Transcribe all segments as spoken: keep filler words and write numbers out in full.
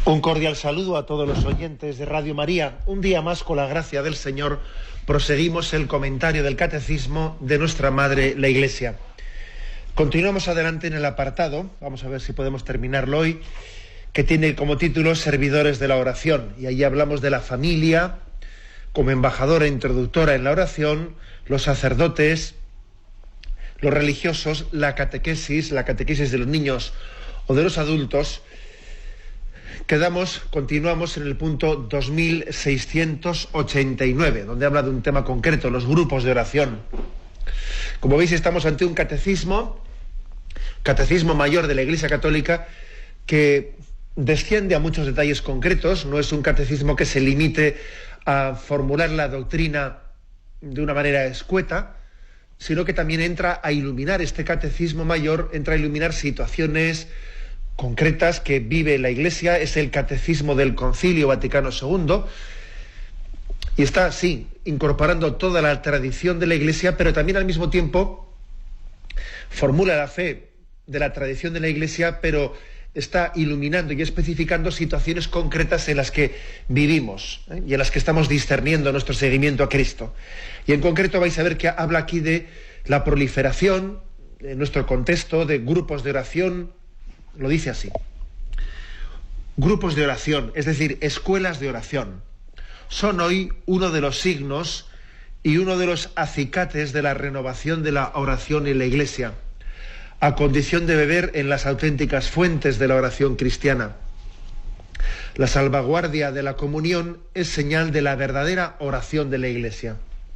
Un cordial saludo a todos los oyentes de Radio María. Un día más, con la gracia del Señor, proseguimos el comentario del Catecismo de nuestra Madre, la Iglesia. Continuamos adelante en el apartado, vamos a ver si podemos terminarlo hoy, que tiene como título Servidores de la Oración. Y ahí hablamos de la familia como embajadora e introductora en la oración, los sacerdotes, los religiosos, la catequesis, la catequesis de los niños o de los adultos. Quedamos, continuamos en el punto dos mil seiscientos ochenta y nueve, donde habla de un tema concreto, los grupos de oración. Como veis, estamos ante un catecismo, catecismo mayor de la Iglesia Católica, que desciende a muchos detalles concretos. No es un catecismo que se limite a formular la doctrina de una manera escueta, sino que también entra a iluminar, este catecismo mayor entra a iluminar situaciones concretas que vive la Iglesia. Es el catecismo del Concilio Vaticano segundo y está, sí, incorporando toda la tradición de la Iglesia, pero también al mismo tiempo formula la fe de la tradición de la Iglesia, pero está iluminando y especificando situaciones concretas en las que vivimos, ¿eh? y en las que estamos discerniendo nuestro seguimiento a Cristo. Y en concreto vais a ver que habla aquí de la proliferación, en nuestro contexto, de grupos de oración. Lo dice así: grupos de oración, es decir, escuelas de oración, son hoy uno de los signos y uno de los acicates de la renovación de la oración en la Iglesia, a condición de beber en las auténticas fuentes de la oración cristiana. La salvaguardia de la comunión es señal de la verdadera oración de la Iglesia.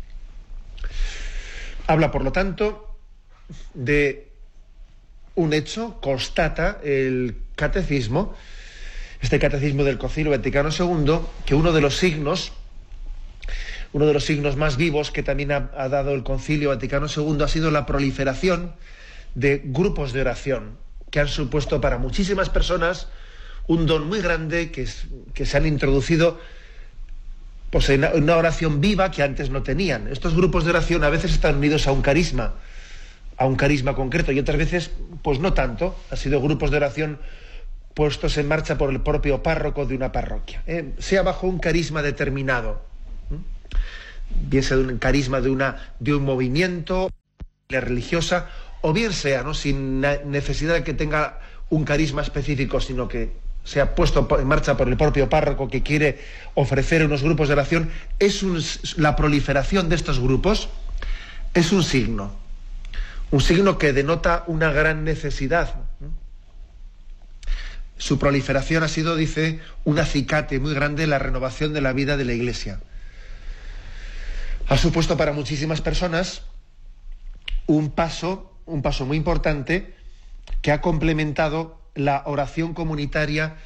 Habla, por lo tanto, de un hecho, constata el catecismo, este catecismo del Concilio Vaticano segundo, que uno de los signos, uno de los signos más vivos que también ha, ha dado el Concilio Vaticano segundo ha sido la proliferación de grupos de oración, que han supuesto para muchísimas personas un don muy grande, que, es, que se han introducido pues, en una oración viva que antes no tenían. Estos grupos de oración a veces están unidos a un carisma, a un carisma concreto, y otras veces, pues no tanto. Han sido grupos de oración puestos en marcha por el propio párroco de una parroquia, ¿eh? sea bajo un carisma determinado, ¿eh? bien sea de un carisma de, una, de un movimiento religiosa, o bien sea, ¿no?, sin necesidad de que tenga un carisma específico, sino que sea puesto en marcha por el propio párroco que quiere ofrecer unos grupos de oración. Es un, la proliferación de estos grupos es un signo. Un signo que denota una gran necesidad. Su proliferación ha sido, dice, un acicate muy grande en la renovación de la vida de la Iglesia. Ha supuesto para muchísimas personas un paso, un paso muy importante que ha complementado la oración comunitaria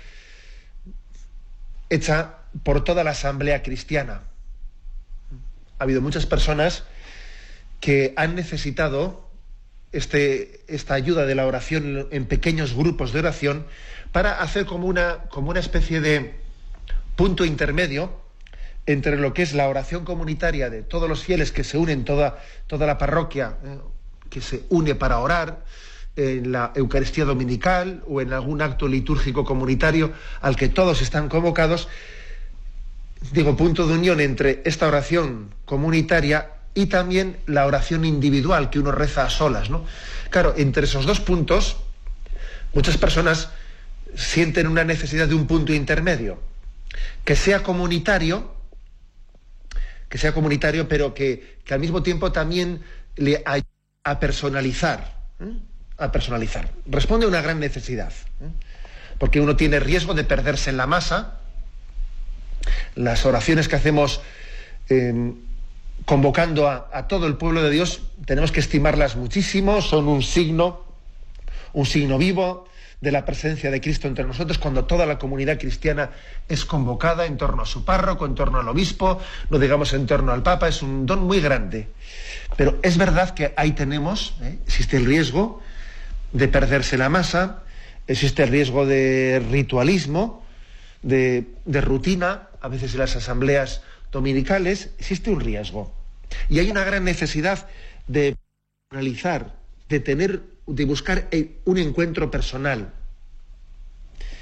hecha por toda la asamblea cristiana. Ha habido muchas personas que han necesitado Este, esta ayuda de la oración en pequeños grupos de oración para hacer como una, como una especie de punto intermedio entre lo que es la oración comunitaria de todos los fieles que se unen, toda, toda la parroquia eh, que se une para orar en la Eucaristía dominical o en algún acto litúrgico comunitario al que todos están convocados. Digo, punto de unión entre esta oración comunitaria y también la oración individual que uno reza a solas, ¿no? Claro, entre esos dos puntos, muchas personas sienten una necesidad de un punto intermedio, que sea comunitario, que sea comunitario, pero que, que al mismo tiempo también le ayude a personalizar, ¿eh? a personalizar. Responde a una gran necesidad, ¿eh? porque uno tiene riesgo de perderse en la masa. Las oraciones que hacemos eh, convocando a, a todo el pueblo de Dios, tenemos que estimarlas muchísimo. Son un signo, un signo vivo de la presencia de Cristo entre nosotros, cuando toda la comunidad cristiana es convocada en torno a su párroco, en torno al obispo, no digamos en torno al Papa. Es un don muy grande. Pero es verdad que ahí tenemos, ¿eh? existe el riesgo de perderse la masa, existe el riesgo de ritualismo, de, de rutina, a veces en las asambleas dominicales, existe un riesgo. Y hay una gran necesidad de analizar, de tener, de buscar un encuentro personal.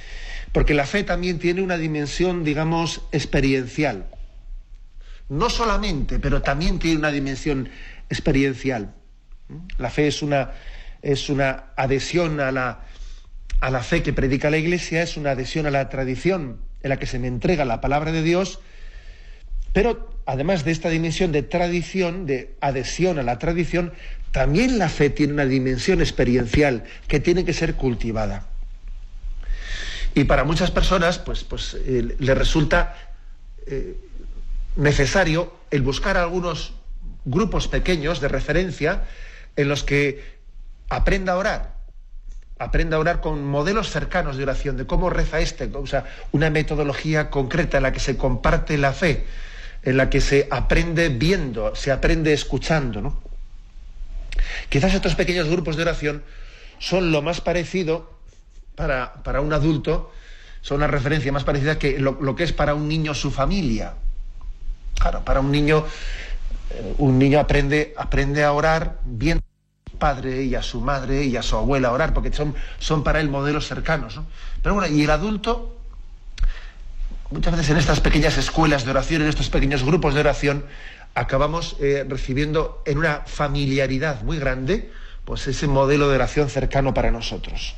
Porque la fe también tiene una dimensión, digamos, experiencial. No solamente, pero también tiene una dimensión experiencial. La fe es una, es una adhesión a la, a la fe que predica la Iglesia, es una adhesión a la tradición en la que se me entrega la palabra de Dios, pero además de esta dimensión de tradición, de adhesión a la tradición, también la fe tiene una dimensión experiencial que tiene que ser cultivada. Y para muchas personas, pues, pues eh, le resulta eh, necesario el buscar algunos grupos pequeños de referencia en los que aprenda a orar, aprenda a orar con modelos cercanos de oración, de cómo reza este, o sea, una metodología concreta en la que se comparte la fe, en la que se aprende viendo, se aprende escuchando, ¿no? Quizás estos pequeños grupos de oración son lo más parecido para, para un adulto, son una referencia más parecida que lo, lo que es para un niño su familia. Claro, para un niño, eh, un niño aprende, aprende a orar viendo a su padre y a su madre y a su abuela a orar, porque son, son para él modelos cercanos, ¿no? Pero bueno, y el adulto, muchas veces en estas pequeñas escuelas de oración, en estos pequeños grupos de oración, acabamos eh, recibiendo en una familiaridad muy grande, pues ese modelo de oración cercano para nosotros.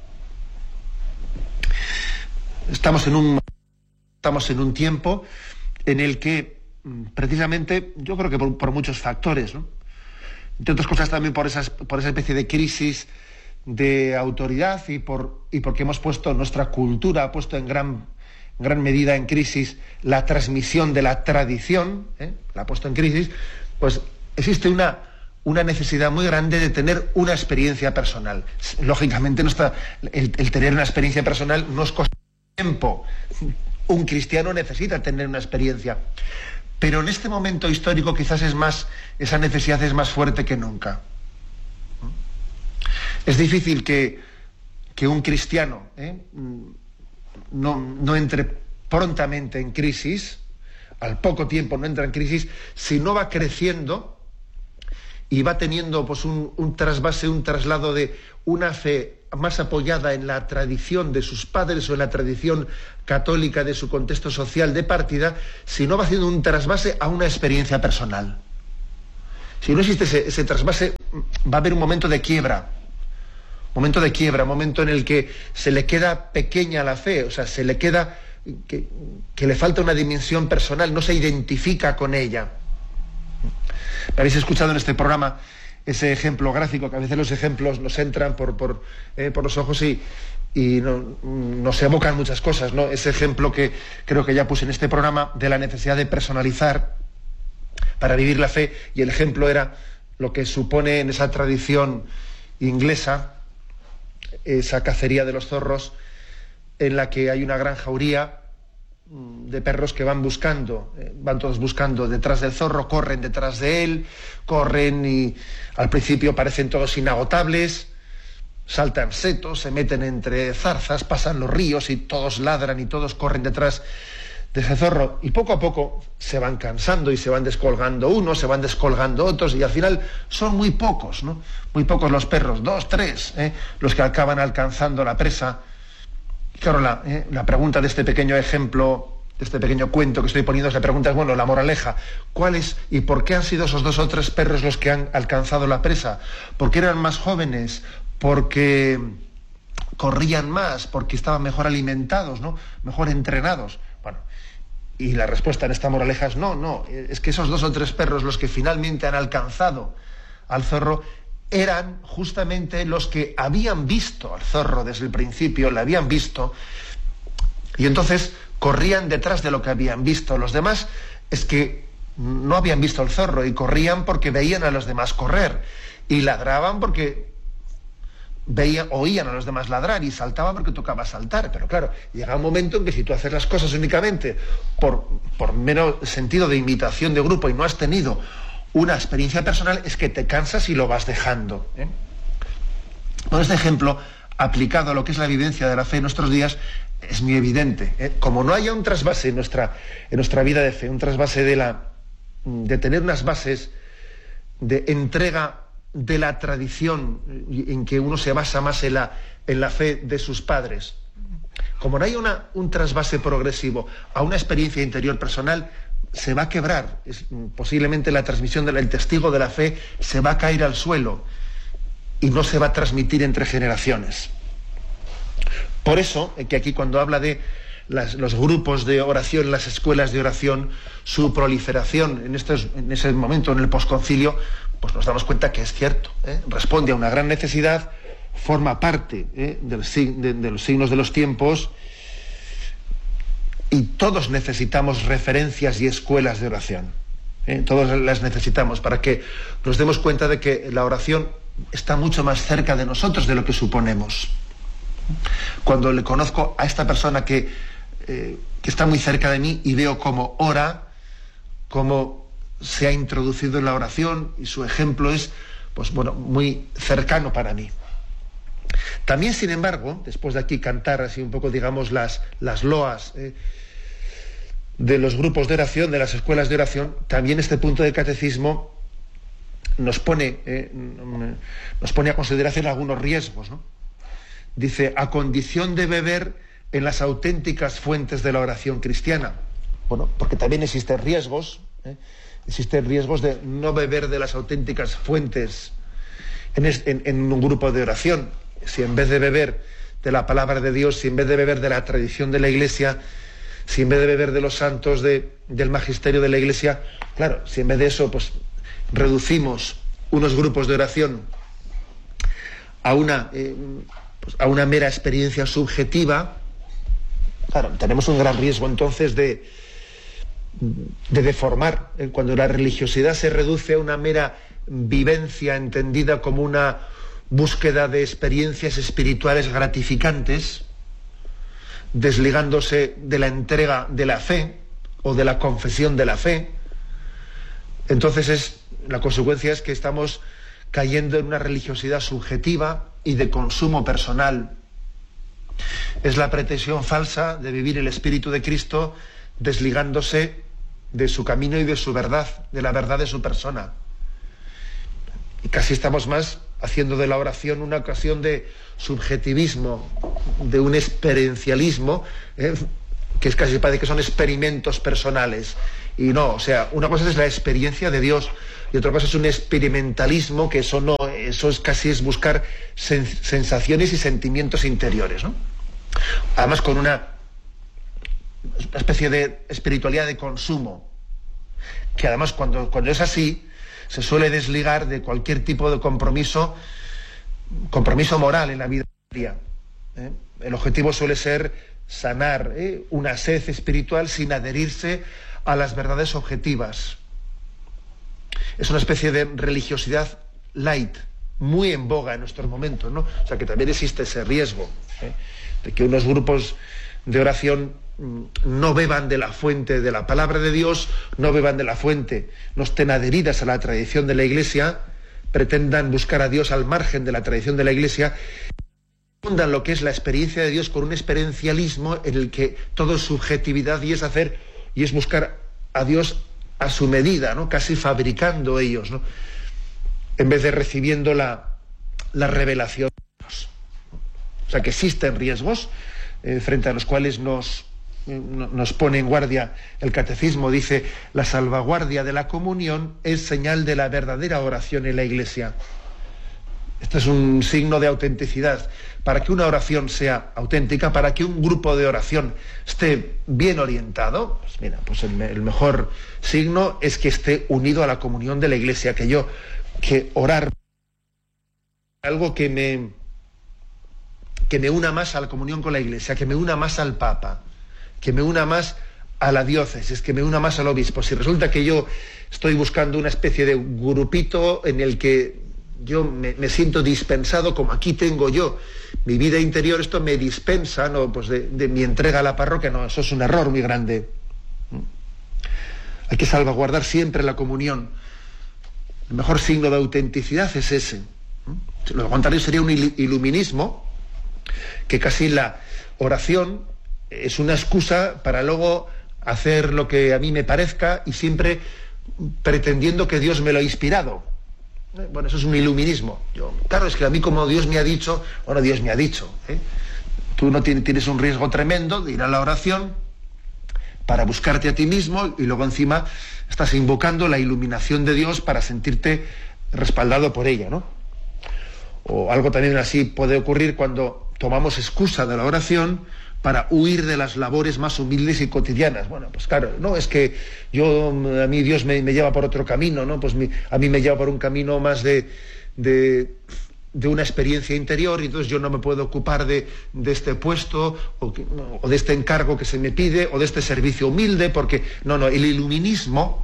Estamos en un, estamos en un tiempo en el que, precisamente, yo creo que por, por muchos factores, ¿no? Entre otras cosas también por, esas, por esa especie de crisis de autoridad y, por, y porque hemos puesto, nuestra cultura ha puesto en gran, gran medida en crisis la transmisión de la tradición, ¿eh? la ha puesto en crisis, pues existe una, una necesidad muy grande de tener una experiencia personal. Lógicamente no está, el, el tener una experiencia personal no es cosa de tiempo. Un cristiano necesita tener una experiencia. Pero en este momento histórico quizás es más, esa necesidad es más fuerte que nunca. Es difícil que, que un cristiano ¿eh? no, no entre prontamente en crisis, al poco tiempo no entra en crisis, si no va creciendo y va teniendo pues un, un trasvase, un traslado de una fe más apoyada en la tradición de sus padres o en la tradición católica de su contexto social de partida, si no va haciendo un trasvase a una experiencia personal. Si no existe ese, ese trasvase, va a haber un momento de quiebra, momento de quiebra, momento en el que se le queda pequeña la fe, o sea, se le queda que, que le falta una dimensión personal, no se identifica con ella. Habéis escuchado en este programa ese ejemplo gráfico, que a veces los ejemplos nos entran por, por, eh, por los ojos y, y no, nos evocan muchas cosas, ¿no? Ese ejemplo que creo que ya puse en este programa de la necesidad de personalizar para vivir la fe, y el ejemplo era lo que supone en esa tradición inglesa, esa cacería de los zorros, en la que hay una gran jauría de perros que van buscando, eh, van todos buscando detrás del zorro, corren detrás de él, corren y al principio parecen todos inagotables, saltan setos, se meten entre zarzas, pasan los ríos y todos ladran y todos corren detrás de ese zorro, y poco a poco se van cansando y se van descolgando unos, se van descolgando otros, y al final son muy pocos, ¿no? Muy pocos los perros, dos, tres, ¿eh? los que acaban alcanzando la presa. Claro, la, eh, la pregunta de este pequeño ejemplo, de este pequeño cuento que estoy poniendo, es la pregunta es, bueno, la moraleja, ¿cuál es y por qué han sido esos dos o tres perros los que han alcanzado la presa? ¿Porque eran más jóvenes? ¿Porque corrían más? ¿Porque estaban mejor alimentados, ¿no? Mejor entrenados? Bueno, y la respuesta en esta moraleja es no, no, es que esos dos o tres perros los que finalmente han alcanzado al zorro eran justamente los que habían visto al zorro desde el principio, le habían visto, y entonces corrían detrás de lo que habían visto. Los demás es que no habían visto al zorro y corrían porque veían a los demás correr, y ladraban porque veían, oían a los demás ladrar, y saltaban porque tocaba saltar. Pero claro, llega un momento en que si tú haces las cosas únicamente por, por mero sentido de imitación de grupo y no has tenido una experiencia personal, es que te cansas y lo vas dejando, ¿eh? Bueno, este ejemplo, aplicado a lo que es la vivencia de la fe en nuestros días, es muy evidente, ¿eh? Como no haya un trasvase en nuestra, en nuestra vida de fe, un trasvase de, la, de tener unas bases de entrega de la tradición, en que uno se basa más en la, en la fe de sus padres, como no hay una, un trasvase progresivo a una experiencia interior personal, se va a quebrar. Es, posiblemente la transmisión del testigo de la fe se va a caer al suelo y no se va a transmitir entre generaciones. Por eso, que aquí cuando habla de las, los grupos de oración, las escuelas de oración, su proliferación en, estos, en ese momento, en el posconcilio, pues nos damos cuenta que es cierto, ¿eh? Responde a una gran necesidad, forma parte ¿eh? del, de, de los signos de los tiempos, y todos necesitamos referencias y escuelas de oración. ¿eh? Todos las necesitamos para que nos demos cuenta de que la oración está mucho más cerca de nosotros de lo que suponemos. Cuando le conozco a esta persona que, eh, que está muy cerca de mí y veo cómo ora, cómo se ha introducido en la oración, y su ejemplo es, pues bueno, muy cercano para mí. También, sin embargo, después de aquí cantar así un poco, digamos, las, las loas eh, de los grupos de oración, de las escuelas de oración, también este punto del catecismo nos pone, eh, nos pone a consideración algunos riesgos, ¿no? Dice, a condición de beber en las auténticas fuentes de la oración cristiana. Bueno, porque también existen riesgos, ¿eh? existen riesgos de no beber de las auténticas fuentes en, en, en un grupo de oración. Si en vez de beber de la palabra de Dios, si en vez de beber de la tradición de la Iglesia, si en vez de beber de los santos de, del magisterio de la Iglesia, claro, si en vez de eso, pues reducimos unos grupos de oración a una... Eh, Pues a una mera experiencia subjetiva, claro, tenemos un gran riesgo entonces de, de deformar. Cuando la religiosidad se reduce a una mera vivencia entendida como una búsqueda de experiencias espirituales gratificantes, desligándose de la entrega de la fe o de la confesión de la fe, entonces es, la consecuencia es que estamos cayendo en una religiosidad subjetiva y de consumo personal. Es la pretensión falsa de vivir el Espíritu de Cristo desligándose de su camino y de su verdad, de la verdad de su persona. Y casi estamos más haciendo de la oración una ocasión de subjetivismo, de un experiencialismo, ¿eh? que es casi parece que son experimentos personales. Y no, o sea, una cosa es la experiencia de Dios y otra cosa es un experimentalismo, que eso no, eso es casi es buscar sen, sensaciones y sentimientos interiores, ¿no? Además con una, una especie de espiritualidad de consumo, que además cuando, cuando es así, se suele desligar de cualquier tipo de compromiso, compromiso moral en la vida diaria. ¿eh? El objetivo suele ser sanar ¿eh? una sed espiritual sin adherirse a las verdades objetivas. Es una especie de religiosidad light, muy en boga en nuestros momentos, ¿no? O sea que también existe ese riesgo ¿eh? de que unos grupos de oración no beban de la fuente de la palabra de Dios, no beban de la fuente, no estén adheridas a la tradición de la Iglesia, pretendan buscar a Dios al margen de la tradición de la Iglesia, fundan lo que es la experiencia de Dios con un experiencialismo en el que todo es subjetividad y es hacer y es buscar a Dios a su medida, ¿no? Casi fabricando ellos, ¿no? En vez de recibiendo la, la revelación de Dios. O sea que existen riesgos eh, frente a los cuales nos, eh, nos pone en guardia el catecismo. Dice, la salvaguardia de la comunión es señal de la verdadera oración en la Iglesia. Este es un signo de autenticidad. Para que una oración sea auténtica, para que un grupo de oración esté bien orientado, pues mira, pues el, el mejor signo es que esté unido a la comunión de la Iglesia, que yo, que orar algo que me, que me una más a la comunión con la Iglesia, que me una más al Papa, que me una más a la diócesis, que me una más al obispo. Si resulta que yo estoy buscando una especie de grupito en el que yo me, me siento dispensado, como aquí tengo yo mi vida interior, esto me dispensa, ¿no? Pues de, de mi entrega a la parroquia, no, eso es un error muy grande. Hay que salvaguardar siempre la comunión. El mejor signo de autenticidad es ese. Lo contrario sería un iluminismo, que casi la oración es una excusa para luego hacer lo que a mí me parezca y siempre pretendiendo que Dios me lo ha inspirado. Bueno, eso es un iluminismo. Yo, claro, es que a mí como Dios me ha dicho, bueno, Dios me ha dicho, ¿eh? Tú no tienes, tienes un riesgo tremendo de ir a la oración para buscarte a ti mismo y luego encima estás invocando la iluminación de Dios para sentirte respaldado por ella, ¿no? O algo también así puede ocurrir cuando tomamos excusa de la oración para huir de las labores más humildes y cotidianas. Bueno, pues claro, no, es que yo, a mí Dios me, me lleva por otro camino, ¿no? Pues mi, a mí me lleva por un camino más de, de, de una experiencia interior, y entonces yo no me puedo ocupar de, de este puesto, o, o de este encargo que se me pide, o de este servicio humilde, porque, no, no, el iluminismo,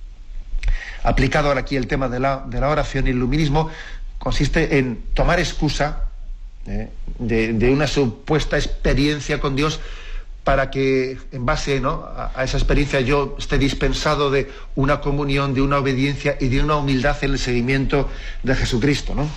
aplicado ahora aquí el tema de la, de la oración, el iluminismo consiste en tomar excusa eh, de, de una supuesta experiencia con Dios para que, en base, ¿no?, a, a esa experiencia, yo esté dispensado de una comunión, de una obediencia y de una humildad en el seguimiento de Jesucristo, ¿no?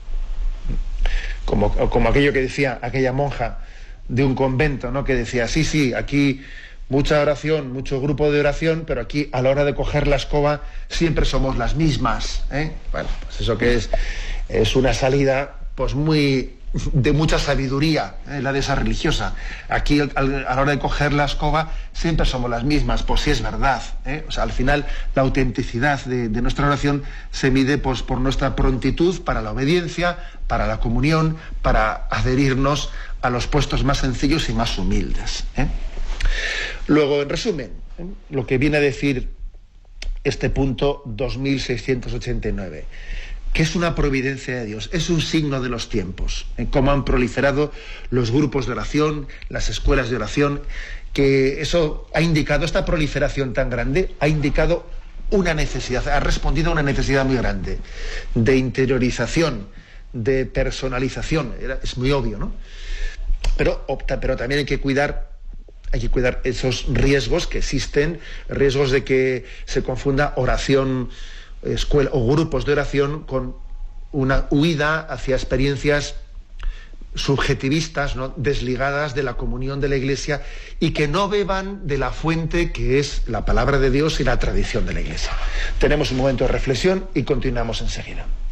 Como, como aquello que decía aquella monja de un convento, ¿no?, que decía, sí, sí, aquí mucha oración, mucho grupo de oración, pero aquí a la hora de coger la escoba siempre somos las mismas, ¿eh? Bueno, pues eso que es, es una salida pues muy de mucha sabiduría, ¿eh?, la de esa religiosa. Aquí a la hora de coger la escoba siempre somos las mismas, pues sí es verdad, ¿eh? O sea, al final la autenticidad de, de nuestra oración se mide pues por nuestra prontitud para la obediencia, para la comunión, para adherirnos a los puestos más sencillos y más humildes, ¿eh? Luego, en resumen, ¿eh?, lo que viene a decir este punto dos mil seiscientos ochenta y nueve, que es una providencia de Dios, es un signo de los tiempos, ¿eh?, cómo han proliferado los grupos de oración, las escuelas de oración, que eso ha indicado, esta proliferación tan grande, ha indicado una necesidad, ha respondido a una necesidad muy grande de interiorización, de personalización. Era, es muy obvio, ¿no? Pero, opta, pero también hay que cuidar Hay que cuidar esos riesgos que existen, riesgos de que se confunda oración, escuela o grupos de oración con una huida hacia experiencias subjetivistas, ¿no?, desligadas de la comunión de la Iglesia y que no beban de la fuente que es la palabra de Dios y la tradición de la Iglesia. Tenemos un momento de reflexión y continuamos enseguida.